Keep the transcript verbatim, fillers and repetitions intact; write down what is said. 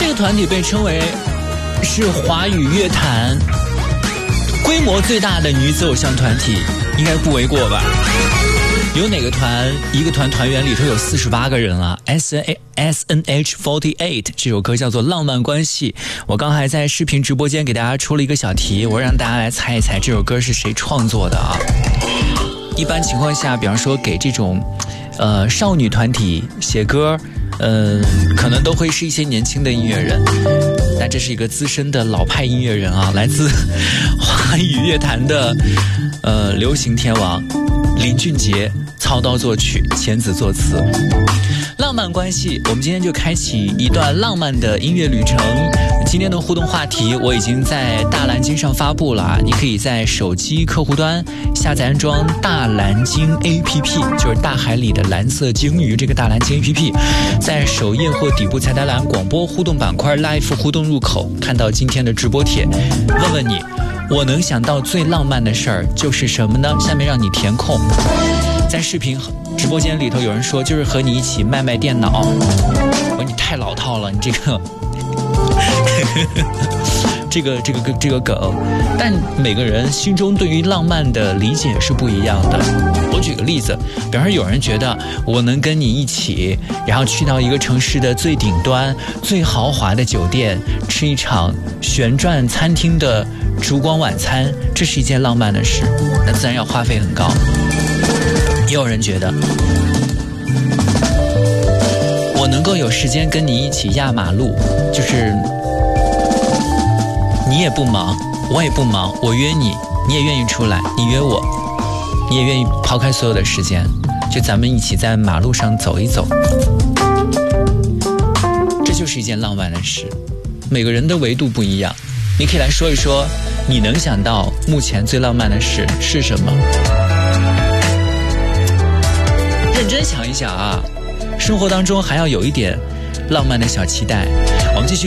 个团体被称为是华语乐坛规模最大的女子偶像团体，应该不为过吧？有哪个团一个团团员里头有四十八个人啊 ？S N S N H 四十八 这首歌叫做《浪漫关系》。我刚还在视频直播间给大家出了一个小题，我让大家来猜一猜这首歌是谁创作的啊？一般情况下，比方说给这种呃少女团体写歌，呃，可能都会是一些年轻的音乐人，但这是一个资深的老派音乐人啊，来自华语乐坛的呃流行天王林俊杰，操刀作曲，钱子作词。浪漫关系，我们今天就开启一段浪漫的音乐旅程。今天的互动话题我已经在大蓝鲸上发布了，你可以在手机客户端下载安装大蓝鲸 A P P， 就是大海里的蓝色鲸鱼这个大蓝鲸 A P P， 在首页或底部菜单栏广播互动板块 Live 互动入口看到今天的直播帖，问问你，我能想到最浪漫的事儿就是什么呢？下面让你填空。在视频直播间里头有人说就是和你一起卖卖电脑，我说你太老套了，你这个这个这个这个梗，但每个人心中对于浪漫的理解是不一样的。我举个例子，比方说有人觉得我能跟你一起，然后去到一个城市的最顶端最豪华的酒店吃一场旋转餐厅的烛光晚餐，这是一件浪漫的事，那自然要花费很高。也有人觉得我能够有时间跟你一起压马路，就是你也不忙我也不忙，我约你你也愿意出来，你约我你也愿意抛开所有的时间，就咱们一起在马路上走一走，这就是一件浪漫的事。每个人的维度不一样，你可以来说一说你能想到目前最浪漫的事是什么。认真想一想啊，生活当中还要有一点浪漫的小期待。我们继续